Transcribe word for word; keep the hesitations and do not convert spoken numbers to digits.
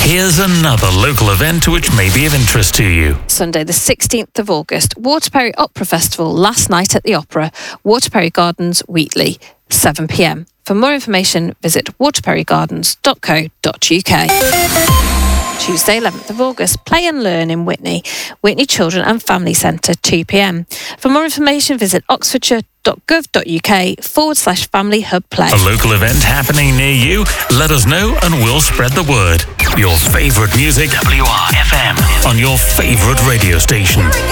Here's another local event which may be of interest to you. Sunday the sixteenth of August, Waterperry Opera Festival, last night at the Opera, Waterperry Gardens, Wheatley, seven p m. For more information, visit waterperry gardens dot co dot u k. Tuesday eleventh of August, Play and Learn in Witney, Witney Children and Family Centre, two p m. For more information, visit oxfordshire dot gov dot u k forward slash family hub play. A local event happening near you? Let us know and we'll spread the word. Your favourite music, W R F M, on your favourite radio station.